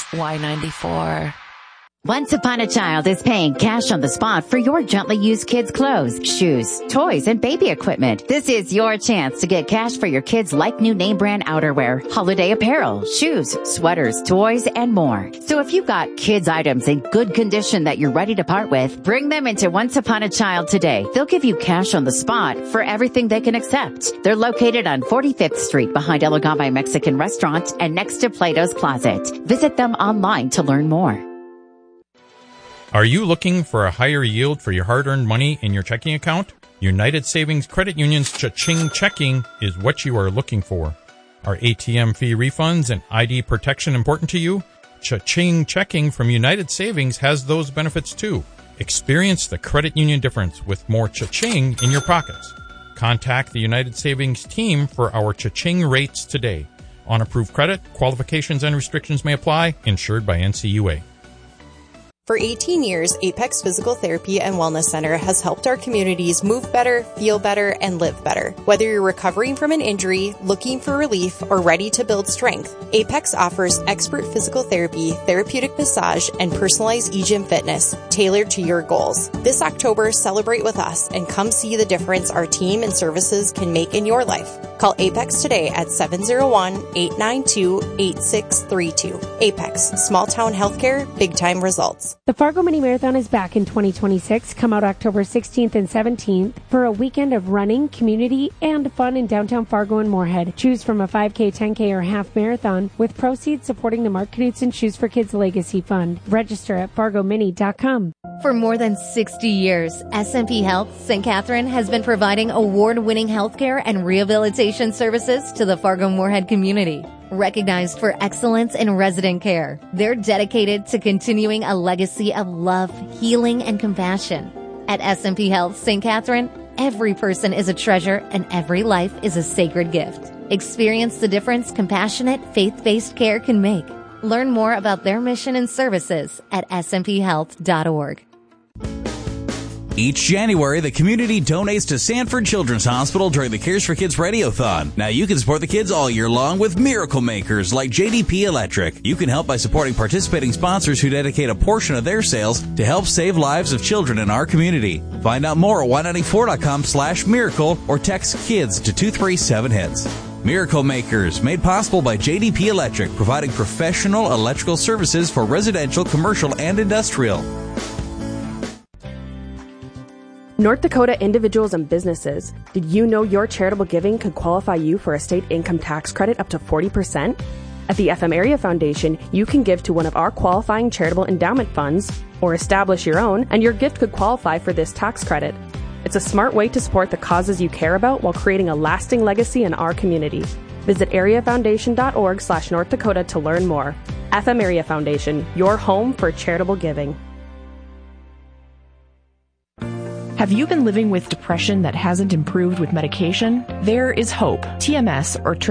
Y94. Once Upon a Child is paying cash on the spot for your gently used kids' clothes, shoes, toys, and baby equipment. This is your chance to get cash for your kids' like-new name brand outerwear, holiday apparel, shoes, sweaters, toys, and more. So if you've got kids' items in good condition that you're ready to part with, bring them into Once Upon a Child today. They'll give you cash on the spot for everything they can accept. They're located on 45th Street behind El Agave Mexican Restaurant and next to Plato's Closet. Visit them online to learn more. Are you looking for a higher yield for your hard-earned money in your checking account? United Savings Credit Union's Cha-Ching Checking is what you are looking for. Are ATM fee refunds and ID protection important to you? Cha-Ching Checking from United Savings has those benefits too. Experience the credit union difference with more Cha-Ching in your pockets. Contact the United Savings team for our Cha-Ching rates today. On approved credit, qualifications and restrictions may apply. Insured by NCUA. For 18 years, Apex Physical Therapy and Wellness Center has helped our communities move better, feel better, and live better. Whether you're recovering from an injury, looking for relief, or ready to build strength, Apex offers expert physical therapy, therapeutic massage, and personalized eGym fitness tailored to your goals. This October, celebrate with us and come see the difference our team and services can make in your life. Call Apex today at 701-892-8632. Apex, small town healthcare, big time results. The Fargo Mini Marathon is back in 2026. Come out October 16th and 17th for a weekend of running, community, and fun in downtown Fargo and Moorhead. Choose from a 5K, 10K, or half marathon with proceeds supporting the Mark Knudsen Shoes for Kids Legacy Fund. Register at fargomini.com. For more than 60 years, SMP Health St. Catherine has been providing award-winning healthcare and rehabilitation services to the Fargo-Moorhead community. Recognized for excellence in resident care, they're dedicated to continuing a legacy of love, healing, and compassion. At SMP Health St. Catherine, every person is a treasure and every life is a sacred gift. Experience the difference compassionate, faith-based care can make. Learn more about their mission and services at smphealth.org. Each January, the community donates to Sanford Children's Hospital during the Cares for Kids Radiothon. Now you can support the kids all year long with miracle makers like JDP Electric. You can help by supporting participating sponsors who dedicate a portion of their sales to help save lives of children in our community. Find out more at y94.com/miracle or text KIDS to 237-HITS. Miracle Makers, made possible by JDP Electric, providing professional electrical services for residential, commercial, and industrial. North Dakota individuals and businesses, did you know your charitable giving could qualify you for a state income tax credit up to 40%? At the FM Area Foundation, you can give to one of our qualifying charitable endowment funds or establish your own, and your gift could qualify for this tax credit. It's a smart way to support the causes you care about while creating a lasting legacy in our community. Visit areafoundation.org/North Dakota to learn more. FM Area Foundation, your home for charitable giving. Have you been living with depression that hasn't improved with medication? There is hope. TMS, or